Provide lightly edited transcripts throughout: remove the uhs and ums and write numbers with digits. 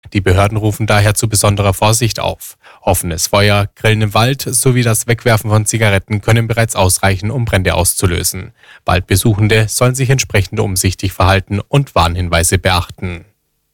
Die Behörden rufen daher zu besonderer Vorsicht auf. Offenes Feuer, Grillen im Wald sowie das Wegwerfen von Zigaretten können bereits ausreichen, um Brände auszulösen. Waldbesuchende sollen sich entsprechend umsichtig verhalten und Warnhinweise beachten.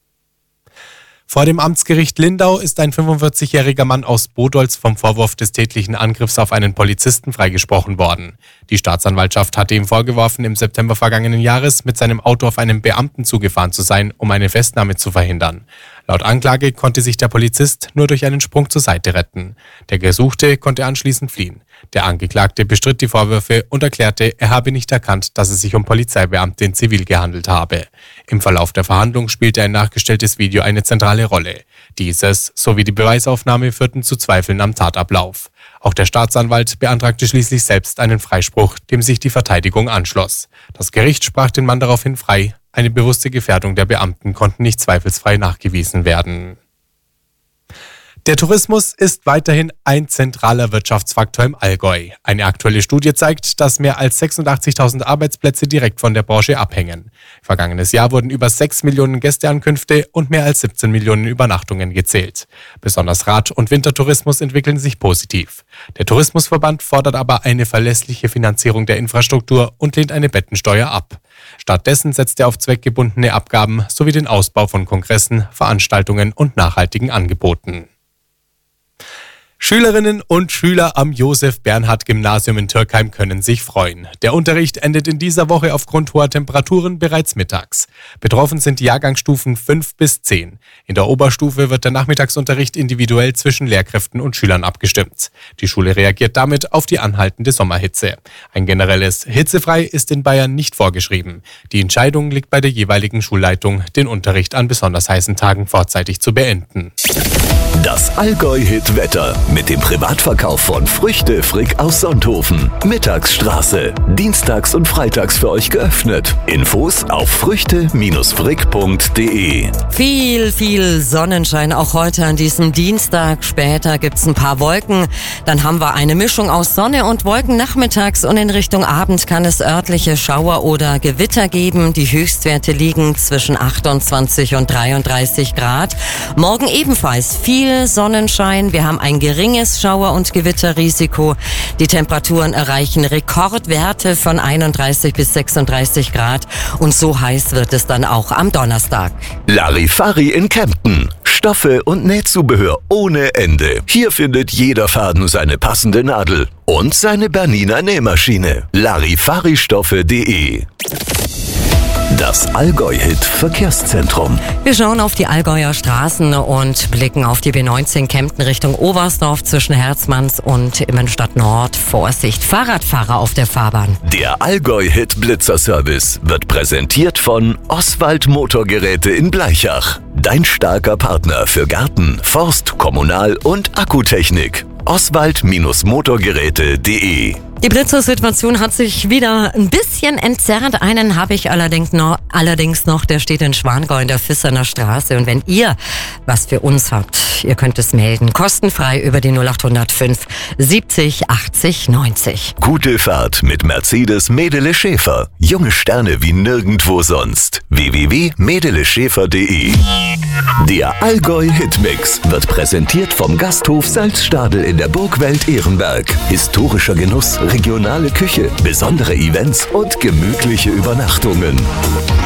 Vor dem Amtsgericht Lindau ist ein 45-jähriger Mann aus Bodolz vom Vorwurf des tätlichen Angriffs auf einen Polizisten freigesprochen worden. Die Staatsanwaltschaft hatte ihm vorgeworfen, im September vergangenen Jahres mit seinem Auto auf einen Beamten zugefahren zu sein, um eine Festnahme zu verhindern. Laut Anklage konnte sich der Polizist nur durch einen Sprung zur Seite retten. Der Gesuchte konnte anschließend fliehen. Der Angeklagte bestritt die Vorwürfe und erklärte, er habe nicht erkannt, dass es sich um Polizeibeamte in Zivil gehandelt habe. Im Verlauf der Verhandlung spielte ein nachgestelltes Video eine zentrale Rolle. Dieses sowie die Beweisaufnahme führten zu Zweifeln am Tatablauf. Auch der Staatsanwalt beantragte schließlich selbst einen Freispruch, dem sich die Verteidigung anschloss. Das Gericht sprach den Mann daraufhin frei. Eine bewusste Gefährdung der Beamten konnte nicht zweifelsfrei nachgewiesen werden. Der Tourismus ist weiterhin ein zentraler Wirtschaftsfaktor im Allgäu. Eine aktuelle Studie zeigt, dass mehr als 86.000 Arbeitsplätze direkt von der Branche abhängen. Vergangenes Jahr wurden über 6 Millionen Gästeankünfte und mehr als 17 Millionen Übernachtungen gezählt. Besonders Rad- und Wintertourismus entwickeln sich positiv. Der Tourismusverband fordert aber eine verlässliche Finanzierung der Infrastruktur und lehnt eine Bettensteuer ab. Stattdessen setzt er auf zweckgebundene Abgaben sowie den Ausbau von Kongressen, Veranstaltungen und nachhaltigen Angeboten. Schülerinnen und Schüler am Josef-Bernhard-Gymnasium in Türkheim können sich freuen. Der Unterricht endet in dieser Woche aufgrund hoher Temperaturen bereits mittags. Betroffen sind die Jahrgangsstufen 5 bis 10. In der Oberstufe wird der Nachmittagsunterricht individuell zwischen Lehrkräften und Schülern abgestimmt. Die Schule reagiert damit auf die anhaltende Sommerhitze. Ein generelles Hitzefrei ist in Bayern nicht vorgeschrieben. Die Entscheidung liegt bei der jeweiligen Schulleitung, den Unterricht an besonders heißen Tagen vorzeitig zu beenden. Das Allgäu-Hit-Wetter mit dem Privatverkauf von Früchte Frick aus Sonthofen. Mittagsstraße. Dienstags und freitags für euch geöffnet. Infos auf früchte-frick.de. Viel Sonnenschein auch heute an diesem Dienstag. Später gibt's ein paar Wolken. Dann haben wir eine Mischung aus Sonne und Wolken nachmittags und in Richtung Abend kann es örtliche Schauer oder Gewitter geben. Die Höchstwerte liegen zwischen 28 und 33 Grad. Morgen ebenfalls viel Sonnenschein. Wir haben ein geringes Schauer- und Gewitterrisiko. Die Temperaturen erreichen Rekordwerte von 31 bis 36 Grad. Und so heiß wird es dann auch am Donnerstag. Larifari in Kempten. Stoffe und Nähzubehör ohne Ende. Hier findet jeder Faden seine passende Nadel und seine Bernina Nähmaschine. Larifaristoffe.de. Das Allgäu-Hit Verkehrszentrum. Wir schauen auf die Allgäuer Straßen und blicken auf die B19 Kempten Richtung Oberstdorf zwischen Herzmanns und Immenstadt Nord. Vorsicht, Fahrradfahrer auf der Fahrbahn. Der Allgäu-Hit Blitzerservice wird präsentiert von Oswald Motorgeräte in Bleichach. Dein starker Partner für Garten, Forst, Kommunal- und Akkutechnik. Oswald-Motorgeräte.de. Die Blitzersituation hat sich wieder ein bisschen entzerrt. Einen habe ich allerdings noch, der steht in Schwangau in der Visserner Straße. Und wenn ihr was für uns habt, ihr könnt es melden. Kostenfrei über die 0805 70 80 90. Gute Fahrt mit Mercedes Medele Schäfer. Junge Sterne wie nirgendwo sonst. www.medeleschäfer.de. Der Allgäu Hitmix wird präsentiert vom Gasthof Salzstadel in der Burgwelt Ehrenberg. Historischer Genuss, regionale Küche, besondere Events und gemütliche Übernachtungen.